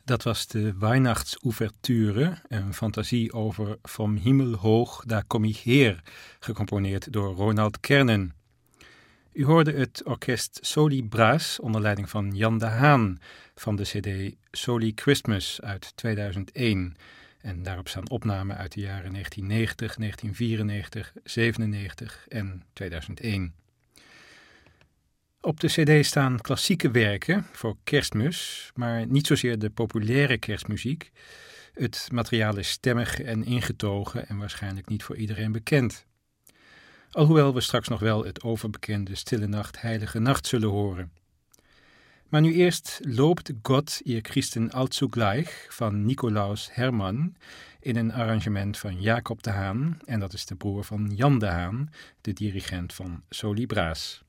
Dat was de Weihnachtsouverture, een fantasie over Vom Himmel hoog, daar kom ich her, gecomponeerd door Ronald Kernen. U hoorde het orkest Soli Braas onder leiding van Jan de Haan van de cd Soli Christmas uit 2001. En daarop staan opnamen uit de jaren 1990, 1994, 97 en 2001. Op de cd staan klassieke werken voor Kerstmis, maar niet zozeer de populaire kerstmuziek. Het materiaal is stemmig en ingetogen en waarschijnlijk niet voor iedereen bekend. Alhoewel we straks nog wel het overbekende Stille Nacht, Heilige Nacht zullen horen. Maar nu eerst Loobt Gott ihr Christen allzugleich van Nicolaus Hermann in een arrangement van Jacob de Haan, en dat is de broer van Jan de Haan, de dirigent van Soli Braas.